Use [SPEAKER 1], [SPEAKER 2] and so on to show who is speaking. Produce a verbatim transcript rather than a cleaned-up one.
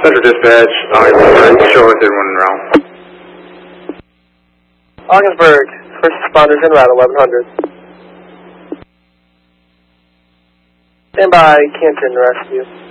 [SPEAKER 1] Central Dispatch, Augsburg, show us everyone en route.
[SPEAKER 2] Augsburg, first responders en route, eleven hundred. Stand by, Canton Rescue.